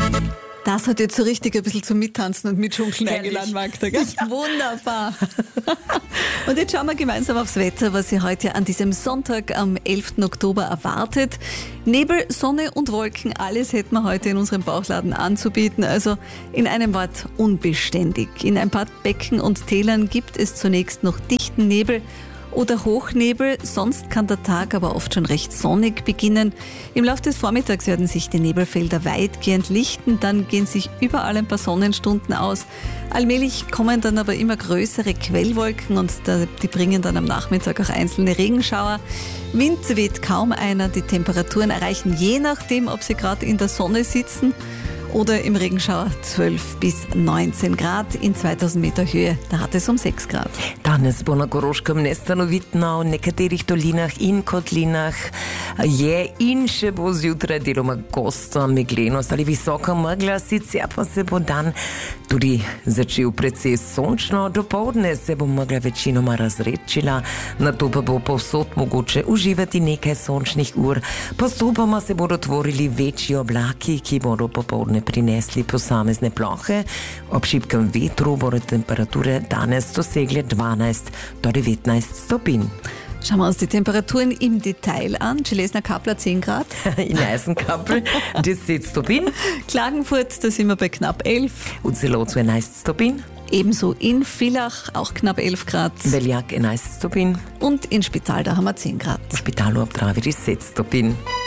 Das hat jetzt so richtig ein bisschen zum Mittanzen und Mitschunkeln eingeladen, Magda. Gell? Ja. Wunderbar. Und jetzt schauen wir gemeinsam aufs Wetter, was Sie heute an diesem Sonntag am 11. Oktober erwartet. Nebel, Sonne und Wolken, alles hätten wir heute in unserem Bauchladen anzubieten. Also in einem Wort unbeständig. In ein paar Becken und Tälern gibt es zunächst noch dichten Nebel oder Hochnebel, sonst kann der Tag aber oft schon recht sonnig beginnen. Im Laufe des Vormittags werden sich die Nebelfelder weitgehend lichten, dann gehen sich überall ein paar Sonnenstunden aus. Allmählich kommen dann aber immer größere Quellwolken und die bringen dann am Nachmittag auch einzelne Regenschauer. Wind weht kaum einer, die Temperaturen erreichen je nachdem, ob Sie gerade in der Sonne sitzen oder im Regenschauer 12 bis 19 Grad in 2000 Meter Höhe. Da hat es um 6 Grad. Danes bo na Koroškem ne stanovitno, v nekaterih dolinah in kotlinah je in še bo zjutraj deloma gosto, meglenost ali visoka megla, sicer pa se bo dan tudi začel precej sončno. Dopoldne se bo megla večinoma razredčila, nato pa bo povsod mogoče uživati nekaj sončnih ur. Postopoma se bodo tvorili večji oblaki, ki bodo popoldne prinesli posamezne plohe. Ob šibkem vetru bodo temperature danes dosegle 12 do 19 stopinj. Schauen wir uns die Temperaturen im Detail an. Schlesner Kappler 10 Grad. In Eisenkappel 10 stopinj. Klagenfurt, da sind wir bei knapp 11. Und Zelo 12 stopinj. Ebenso in Villach auch knapp 11 Grad. Veljak 11 stopinj. Und in Spital, da haben wir 10 Grad. Špitalu ob Dravi 10 stopinj.